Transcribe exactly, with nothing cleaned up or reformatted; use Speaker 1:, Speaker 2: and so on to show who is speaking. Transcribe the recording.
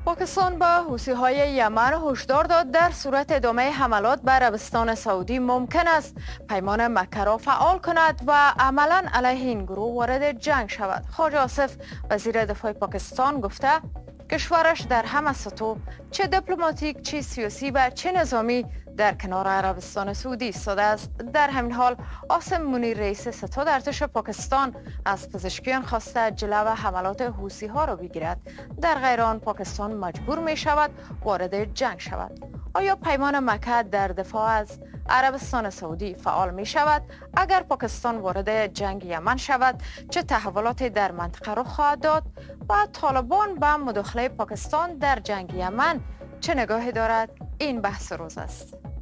Speaker 1: پاکستان به حوثی‌های یمن هشدار داد در صورت ادامه حملات بر عربستان سعودی ممکن است پیمان مکه را فعال کند و عملاً علیه این گروه وارد جنگ شود. خواجه آصف وزیر دفاع پاکستان گفته کشورش در همه سطوح چه دیپلماتیک چه سیاسی و چه نظامی در کنار عربستان سعودی ایستاده است. در همین حال عاصم منیر رئیس ستاد ارتش پاکستان از پزشکیان خواسته جلو حملات حوثی ها را بگیرد. در غیر آن پاکستان مجبور می شود وارد جنگ شود. آیا پیمان مکه در دفاع از عربستان سعودی فعال می شود؟ اگر پاکستان وارد جنگ یمن شود چه تحولاتی در منطقه رخ خواهد داد و طالبان به مداخله پاکستان در جنگ یمن چه نگاهی دارد؟ این بحث روز است.